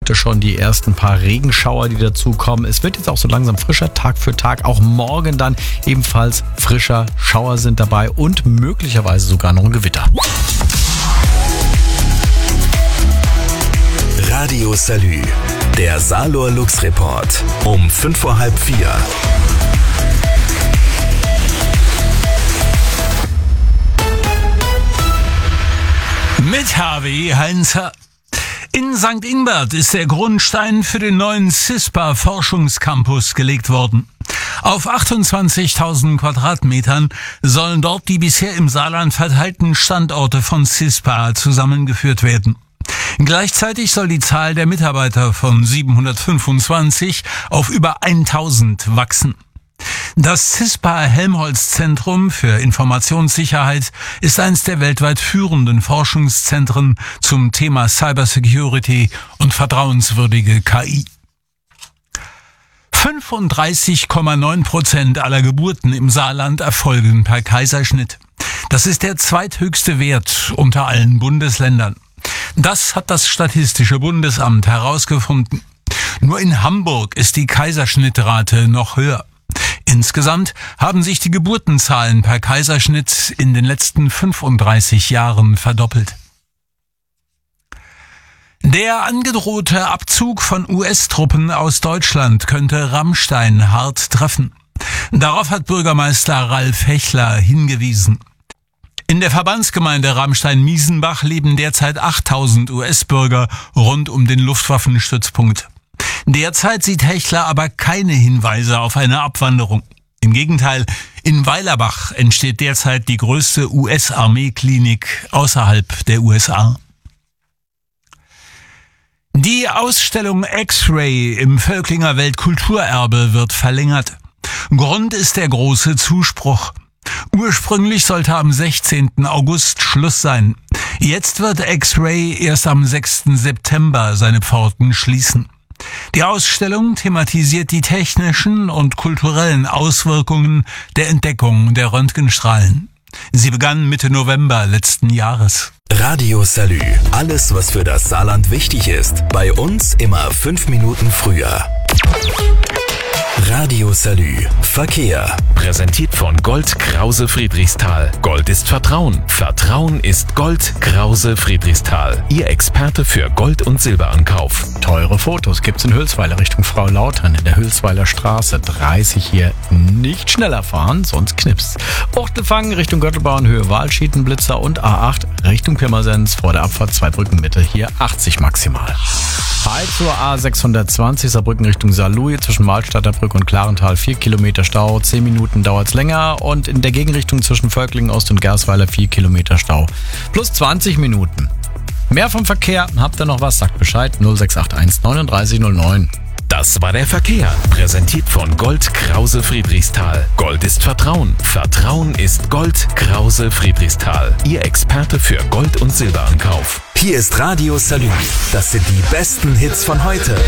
heute schon die ersten paar Regenschauer, die dazukommen. Es wird jetzt auch so langsam frischer, Tag für Tag. Auch morgen dann ebenfalls frischer Schauer sind dabei und möglicherweise sogar noch ein Gewitter. Radio Salü, der Salor Lux Report um 3:05. Mit Harvey Heinzer. In St. Ingbert ist der Grundstein für den neuen CISPA-Forschungscampus gelegt worden. Auf 28.000 Quadratmetern sollen dort die bisher im Saarland verteilten Standorte von CISPA zusammengeführt werden. Gleichzeitig soll die Zahl der Mitarbeiter von 725 auf über 1000 wachsen. Das CISPA-Helmholtz-Zentrum für Informationssicherheit ist eines der weltweit führenden Forschungszentren zum Thema Cybersecurity und vertrauenswürdige KI. 35,9% aller Geburten im Saarland erfolgen per Kaiserschnitt. Das ist der zweithöchste Wert unter allen Bundesländern. Das hat das Statistische Bundesamt herausgefunden. Nur in Hamburg ist die Kaiserschnittrate noch höher. Insgesamt haben sich die Geburtenzahlen per Kaiserschnitt in den letzten 35 Jahren verdoppelt. Der angedrohte Abzug von US-Truppen aus Deutschland könnte Rammstein hart treffen. Darauf hat Bürgermeister Ralf Hechler hingewiesen. In der Verbandsgemeinde Ramstein-Miesenbach leben derzeit 8000 US-Bürger rund um den Luftwaffenstützpunkt. Derzeit sieht Hechler aber keine Hinweise auf eine Abwanderung. Im Gegenteil, in Weilerbach entsteht derzeit die größte US-Armeeklinik außerhalb der USA. Die Ausstellung X-Ray im Völklinger Weltkulturerbe wird verlängert. Grund ist der große Zuspruch. Ursprünglich sollte am 16. August Schluss sein. Jetzt wird X-Ray erst am 6. September seine Pforten schließen. Die Ausstellung thematisiert die technischen und kulturellen Auswirkungen der Entdeckung der Röntgenstrahlen. Sie begann Mitte November letzten Jahres. Radio Salü, alles was für das Saarland wichtig ist. Bei uns immer 5 Minuten früher. Radio Salü, Verkehr. Präsentiert von Gold Krause Friedrichsthal. Gold ist Vertrauen. Vertrauen ist Gold Krause Friedrichsthal. Ihr Experte für Gold- und Silberankauf. Teure Fotos gibt's in Hülsweiler Richtung Frau Lautern in der Hülsweiler Straße. 30 hier nicht schneller fahren, sonst knipst. Buchtelfang Richtung Göttelbauern Höhe Walschietenblitzer und A8 Richtung Pirmasens vor der Abfahrt Zweibrückenmitte hier 80 maximal. Hi zur A620 Saarbrücken Richtung Saarlouis zwischen Mahlstadter Brücke und Klarental 4 Kilometer Stau, 10 Minuten dauert's länger und in der Gegenrichtung zwischen Völklingen Ost und Gersweiler 4 Kilometer Stau. Plus 20 Minuten. Mehr vom Verkehr, habt ihr noch was? Sagt Bescheid 0681 3909. Das war der Verkehr. Präsentiert von Gold Krause Friedrichsthal. Gold ist Vertrauen. Vertrauen ist Gold Krause Friedrichsthal. Ihr Experte für Gold- und Silberankauf. Hier ist Radio Salü. Das sind die besten Hits von heute.